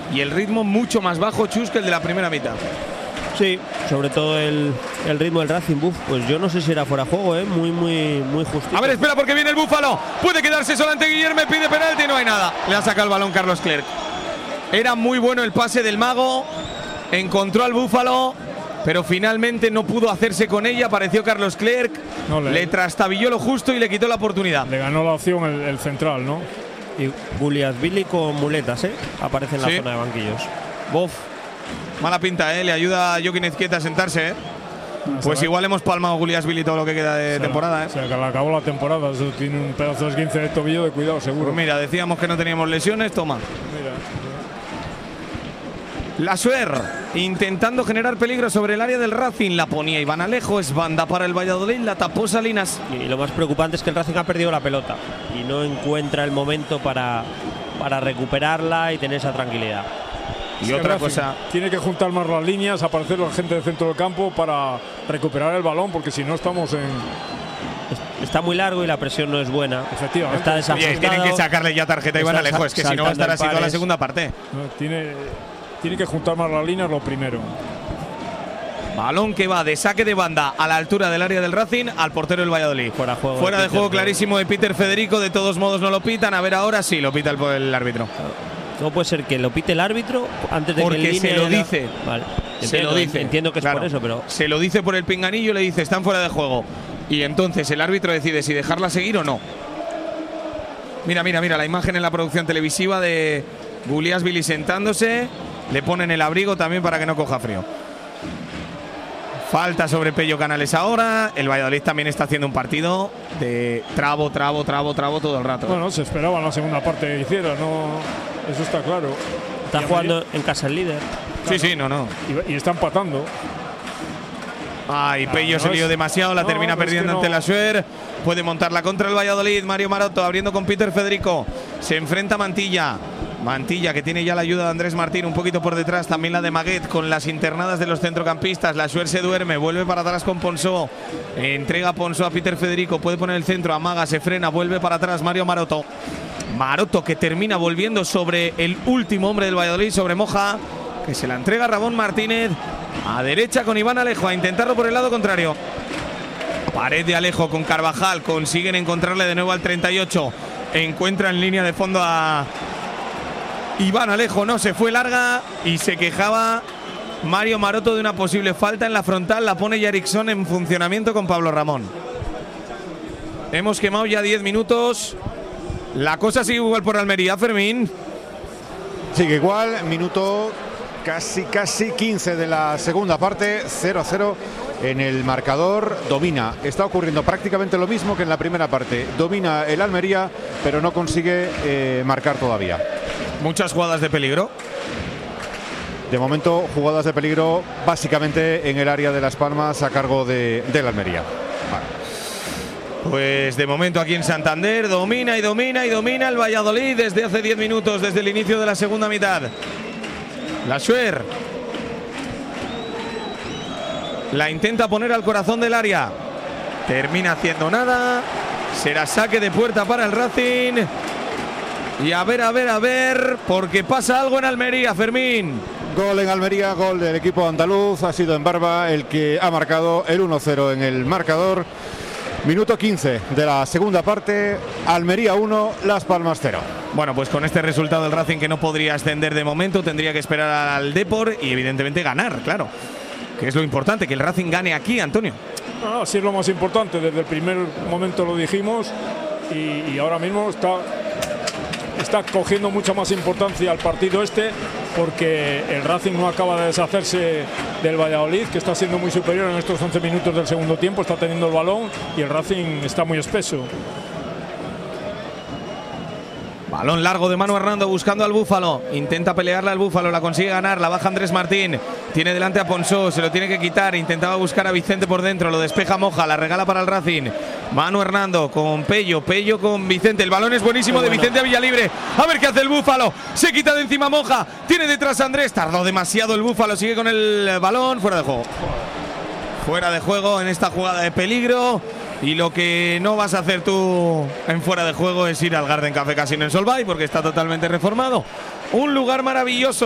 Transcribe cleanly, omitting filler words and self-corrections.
y el ritmo mucho más bajo, Chus, que el de la primera mitad. Sí, sobre todo el ritmo del Racing. Pues yo no sé si era fuera de juego, muy justito. A ver, espera, porque viene el Búfalo. Puede quedarse solo ante Guillermo, pide penalti y no hay nada. Le ha sacado el balón Carlos Clerc. Era muy bueno el pase del Mago. Encontró al Búfalo, pero finalmente no pudo hacerse con ella. Apareció Carlos Clerc. Le trastabilló lo justo y le quitó la oportunidad. Le ganó la opción el central, ¿no? Y Guliasvili con muletas, aparece en la zona de banquillos. Bof. Mala pinta, le ayuda a Joaquín Ezquieta a sentarse, Pues igual hemos palmado Guliasvili todo lo que queda de temporada, Se le acabó la temporada, eso tiene un pedazo de esguince de tobillo de cuidado, seguro. Pues mira, decíamos que no teníamos lesiones, toma. Lassuer intentando generar peligro sobre el área del Racing, la ponía Iván Alejo, es banda para el Valladolid, la tapó Salinas. Y lo más preocupante es que el Racing ha perdido la pelota y no encuentra el momento para recuperarla y tener esa tranquilidad. Y otra cosa, tiene que juntar más las líneas, aparecer la gente del centro del campo para recuperar el balón, porque si no estamos en... Está muy largo y la presión no es buena. Efectivamente. Está desajustado. Oye, tienen que sacarle ya tarjeta a Iván Alejo, es que si no va a estar así toda la segunda parte. No, tiene que juntar más las líneas, lo primero. Balón que va de saque de banda a la altura del área del Racing al portero del Valladolid. Fuera de juego clarísimo de Peter Federico, de todos modos no lo pitan. A ver, ahora sí lo pita el árbitro. No puede ser que lo pite el árbitro antes de porque que se lo dice. Vale. Se lo dice. Entiendo que es por eso, pero se lo dice por el pinganillo, le dice están fuera de juego. Y entonces el árbitro decide si dejarla seguir o no. Mira la imagen en la producción televisiva de Guliasvili sentándose. Le ponen el abrigo también para que no coja frío. Falta sobre Pello Canales ahora. El Valladolid también está haciendo un partido de trabo todo el rato. Bueno, se esperaba en la segunda parte que hiciera, ¿no? Eso está claro. Está jugando en casa el líder. Claro. Sí, no. Y está empatando. Pello se lió demasiado, la termina perdiendo ante Lassuer. Puede montarla contra el Valladolid. Mario Maroto abriendo con Peter Federico. Se enfrenta Mantilla. Mantilla, que tiene ya la ayuda de Andrés Martín un poquito por detrás, también la de Maguet con las internadas de los centrocampistas. Lassuer se duerme, vuelve para atrás con Ponsó, entrega Ponsó a Peter Federico, puede poner el centro, amaga, se frena, vuelve para atrás Mario Maroto. Maroto que termina volviendo sobre el último hombre del Valladolid, sobre Moja, que se la entrega a Ramón Martínez, a derecha con Iván Alejo, a intentarlo por el lado contrario. Pared de Alejo con Carvajal, consiguen encontrarle de nuevo al 38, encuentra en línea de fondo a Iván Alejo, no se fue larga y se quejaba Mario Maroto de una posible falta en la frontal. La pone Yarickson en funcionamiento con Pablo Ramón. Hemos quemado ya 10 minutos. La cosa sigue igual por Almería, Fermín. Sigue igual, minuto casi 15 de la segunda parte, 0-0 en el marcador. Domina, está ocurriendo prácticamente lo mismo que en la primera parte. Domina el Almería, pero no consigue marcar todavía. Muchas jugadas de peligro. De momento, jugadas de peligro básicamente en el área de Las Palmas a cargo del Almería. Vale. Pues de momento aquí en Santander domina el Valladolid desde hace 10 minutos, desde el inicio de la segunda mitad. Lassuer la intenta poner al corazón del área. Termina haciendo nada. Será saque de puerta para el Racing. Y a ver, porque pasa algo en Almería, Fermín. Gol en Almería, gol del equipo andaluz. Ha sido en Barba el que ha marcado el 1-0 en el marcador. Minuto 15 de la segunda parte. Almería 1, Las Palmas 0. Bueno, pues con este resultado el Racing, que no podría ascender de momento, tendría que esperar al Depor y evidentemente ganar, claro. Que es lo importante, que el Racing gane aquí, Antonio. No, sí es lo más importante. Desde el primer momento lo dijimos y ahora mismo está cogiendo mucha más importancia al partido porque el Racing no acaba de deshacerse del Valladolid, que está siendo muy superior en estos 11 minutos del segundo tiempo, está teniendo el balón y el Racing está muy espeso. Balón largo de Manu Hernando buscando al Búfalo. Intenta pelearla al Búfalo, la consigue ganar, la baja Andrés Martín. Tiene delante a Ponsó, se lo tiene que quitar. Intentaba buscar a Vicente por dentro, lo despeja Moja, la regala para el Racing. Manu Hernando con Pello con Vicente. El balón es buenísimo de Vicente a Villalibre. A ver qué hace el Búfalo. Se quita de encima Moja. Tiene detrás a Andrés. Tardó demasiado el Búfalo. Sigue con el balón. Fuera de juego. Fuera de juego en esta jugada de peligro. Y lo que no vas a hacer tú en fuera de juego es ir al Garden Café Casino en Solvay, porque está totalmente reformado. Un lugar maravilloso.